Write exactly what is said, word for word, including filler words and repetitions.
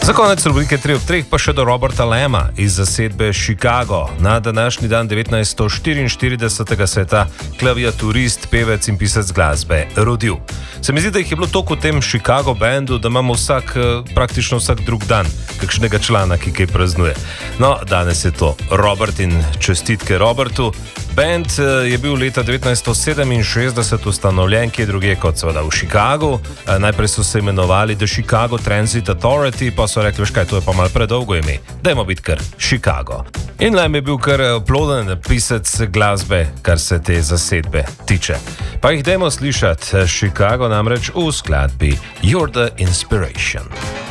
Za konec rubrike tri ob treh pa še do Roberta Lama iz zasedbe Chicago. Na današnji dan devetnajststo štiriinštirideset se je ta klaviaturist, pevec in pisec glasbe rodil. Se mi zdi, da jih je bilo toliko v tem Chicago bandu, da imamo vsak, praktično vsak drug dan kakšnega člana, ki kaj praznuje. No, danes je to Robert in čestitke Robertu. Band je bil leta devetnajststo sedeminšestdeset ustanovljen, kje drugje kot seveda v Chicagu. Najprej so se imenovali The Chicago Transit Authority, pa so rekli, škaj, to je pa malo predolgo ime. Dajmo biti kar Chicago. In Lam je bil kar ploden pisec glasbe, kar se te zasedbe tiče. Pa jih dajmo slišati. Chicago namreč v skladbi You're the Inspiration.